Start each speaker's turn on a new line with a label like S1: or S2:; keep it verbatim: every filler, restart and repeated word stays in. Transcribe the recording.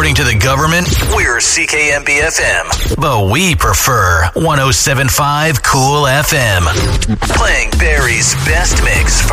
S1: According to the government, we're C K M B F M, but we prefer one oh seven point five Cool F M. Playing Barry's best mix